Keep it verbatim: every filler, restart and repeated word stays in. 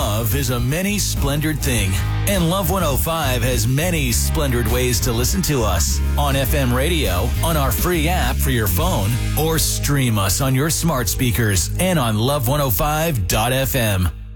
Love is a many splendored thing, and Love one oh five has many splendored ways to listen to us. On F M radio, on our free app for your phone, or stream us on your smart speakers and on love one oh five dot f m.